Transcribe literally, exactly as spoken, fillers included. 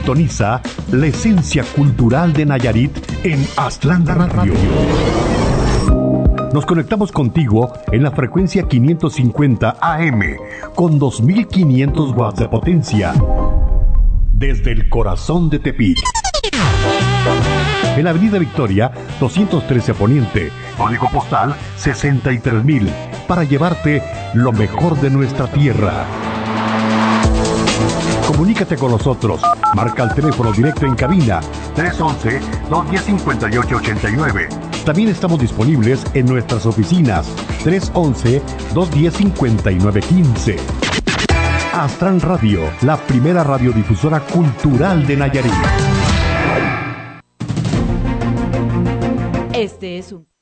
Sintoniza la esencia cultural de Nayarit en Aztlán Radio. Nos conectamos contigo en la frecuencia quinientos cincuenta A M con dos mil quinientos watts de potencia desde el corazón de Tepic. En la Avenida Victoria, doscientos trece Poniente, código postal sesenta y tres mil, para llevarte lo mejor de nuestra tierra. Comunícate con nosotros. Marca el teléfono directo en cabina tres once, dos diez, cincuenta y ocho ochenta y nueve. También estamos disponibles en nuestras oficinas tres once, dos diez, cincuenta y nueve quince. Aztlán Radio, la primera radiodifusora cultural de Nayarit. Este es un